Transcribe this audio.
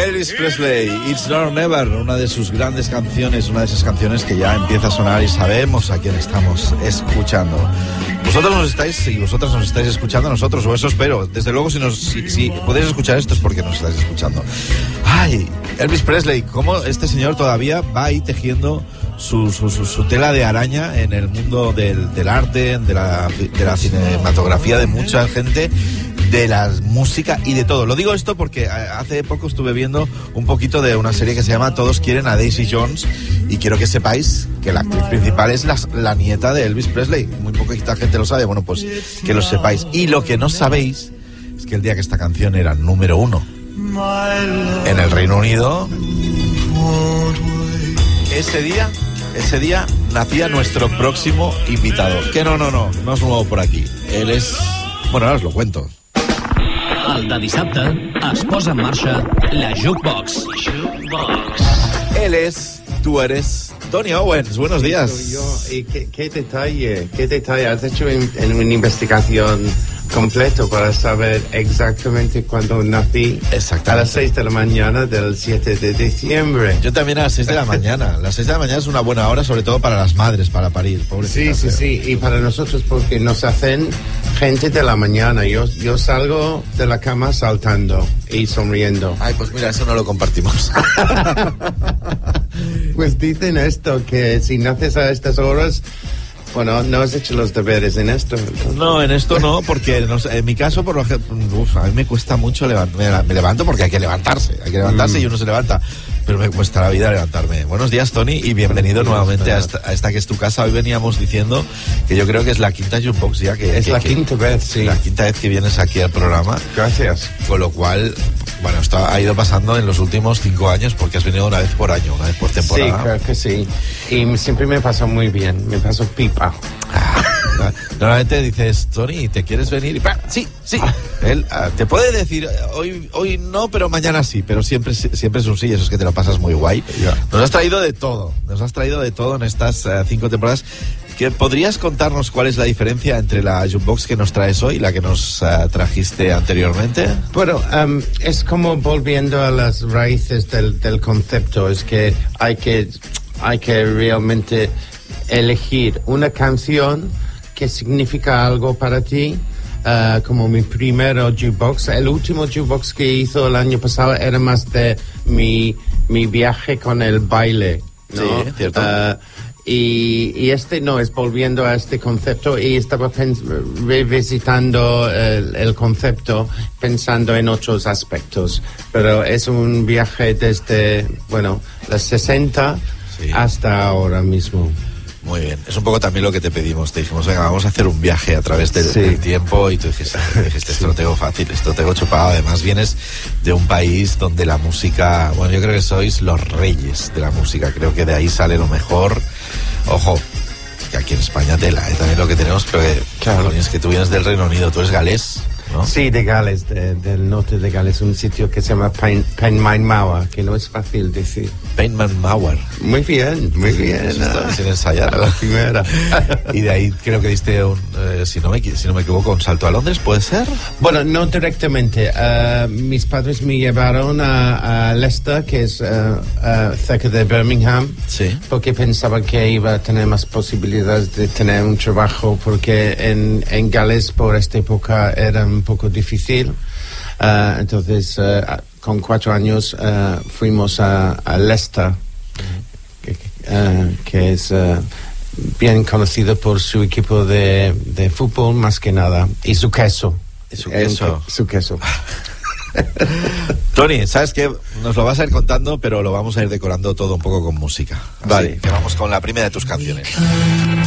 Elvis Presley, It's Now or Never, una de sus grandes canciones, una de esas canciones que ya empieza a sonar y sabemos a quién estamos escuchando. Vosotros nos estáis y vosotras nos estáis escuchando a nosotros, o eso espero. Desde luego, si podéis escuchar esto es porque nos estáis escuchando. Ay, Elvis Presley, cómo este señor todavía va ahí tejiendo su tela de araña en el mundo del arte, de la cinematografía de mucha gente, de la música y de todo. Lo digo esto porque hace poco estuve viendo un poquito de una serie que se llama Todos quieren a Daisy Jones, y quiero que sepáis que la actriz principal es la nieta de Elvis Presley. Muy poquita gente lo sabe, bueno, pues que lo sepáis. Y lo que no sabéis es que el día que esta canción era número 1 en el Reino Unido, ese día nacía nuestro próximo invitado, que no es nuevo por aquí. Él es... Bueno, ahora os lo cuento. El de dissabte es posa en marxa la Jukebox. Él es, tú eres Tony Owens. Buenos días. Y qué detalle. Has hecho una investigación completo para saber exactamente cuándo nací. Exactamente. A las 6 de la mañana del 7 de diciembre. Yo también a las 6 de la mañana. Las 6 de la mañana es una buena hora, sobre todo para las madres, para parir. Sí. Y para nosotros, porque nos hacen gente de la mañana. Yo salgo de la cama saltando y sonriendo. Ay, pues mira, eso no lo compartimos. Pues dicen esto, que si naces a estas horas... Bueno, no has hecho los deberes en esto. Entonces. No, en esto no, porque en mi caso, por lo que a mí me cuesta mucho levantarme. Me levanto porque hay que levantarse y uno se levanta. Pero me cuesta la vida levantarme. Buenos días, Tony, y bienvenido nuevamente a esta que es tu casa. Hoy veníamos diciendo que yo creo que es la quinta Jukebox ya que... Es la quinta vez, sí. La quinta vez que vienes aquí al programa. Gracias. Con lo cual, bueno, esto ha ido pasando en los últimos 5 años porque has venido una vez por año, una vez por temporada. Sí, creo que sí. Y siempre me pasa muy bien, me paso pipa. Normalmente dices, Tony, ¿te quieres venir? Y sí. Él te puede decir, hoy no, pero mañana sí, pero siempre es un sí, eso es que te lo pasas muy guay. Yeah. Nos has traído de todo en estas 5 temporadas. ¿Que podrías contarnos cuál es la diferencia entre la Jukebox que nos traes hoy y la que nos trajiste anteriormente? Bueno, es como volviendo a las raíces del concepto, es que hay que realmente elegir una canción que significa algo para ti, como mi primero Jukebox. El último Jukebox que hizo el año pasado era más de mi viaje con el baile, ¿no? Sí, cierto. Y este no, es volviendo a este concepto, y estaba revisitando el concepto, pensando en otros aspectos. Pero es un viaje desde, los 60 hasta ahora mismo. Muy bien, es un poco también lo que te pedimos. Te dijimos, venga, vamos a hacer un viaje a través del tiempo, y tú dijiste, esto lo tengo fácil, esto lo tengo chupado. Además vienes de un país donde la música, bueno, yo creo que sois los reyes de la música, creo que de ahí sale lo mejor. Ojo, que aquí en España también lo que tenemos, pero claro, es que tú vienes del Reino Unido, tú eres galés, ¿no? Sí, de Gales, del norte de Gales, un sitio que se llama Penmaenmawr, que no es fácil decir. Penmaenmawr. Muy bien. Sin ensayar. A la primera. Y de ahí creo que diste si no me equivoco, un salto a Londres, ¿puede ser? Bueno, no directamente. Mis padres me llevaron a Leicester, que es cerca de Birmingham, sí, porque pensaban que iba a tener más posibilidades de tener un trabajo, porque en Gales por esta época era un poco difícil. Entonces, con 4 años fuimos a Leicester, que es bien conocido por su equipo de fútbol más que nada, y su queso. Su queso. Tony, ¿sabes qué? Nos lo vas a ir contando, pero lo vamos a ir decorando todo un poco con música. Así vale. que vamos con la primera de tus canciones.